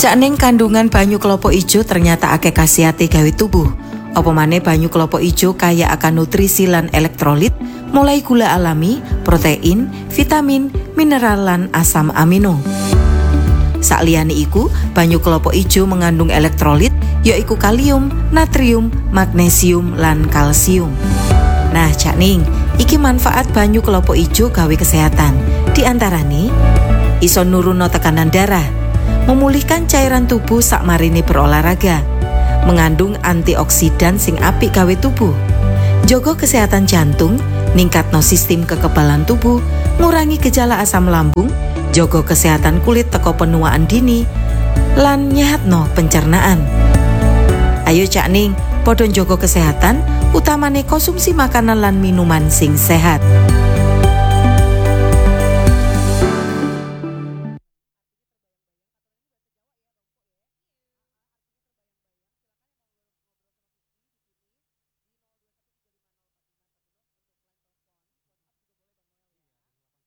Sakning kandungan banyu kelapa ijo ternyata akeh khasiate gawe tubuh. Apa maneh banyu kelapa ijo kaya akan nutrisi lan elektrolit, mulai gula alami, protein, vitamin, mineral lan asam amino. Sakliyane iku, banyu kelapa ijo mengandung elektrolit yaiku kalium, natrium, magnesium lan kalsium. Nah, Cakning, iki manfaat banyu kelapa ijo gawe kesehatan. Di antarane iso nuruno tekanan darah, memulihkan cairan tubuh sakmarine berolahraga, mengandung antioksidan sing apik gawe tubuh, jaga kesehatan jantung, ningkatno sistem kekebalan tubuh, ngurangi gejala asam lambung, jaga kesehatan kulit teko penuaan dini, lan nyehatno pencernaan. Ayo Cakning, padha jaga kesehatan, utamane konsumsi makanan lan minuman sing sehat.